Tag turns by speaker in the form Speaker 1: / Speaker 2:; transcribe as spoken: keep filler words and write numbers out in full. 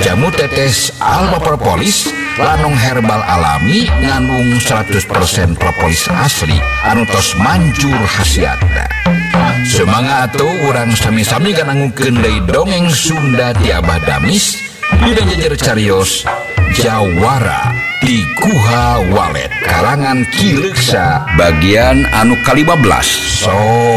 Speaker 1: jamu tetes Alba Propolis lanung herbal alami ngandung seratus persen propolis asli anu tos manjur khasiatna. Semangat atuh urang sami-sami nganangukeun deui dongeng Sunda ti Abah Damis dina jejer carios Jawara di Guha Walet karangan Ki Reksa bagian anu kalima belas. So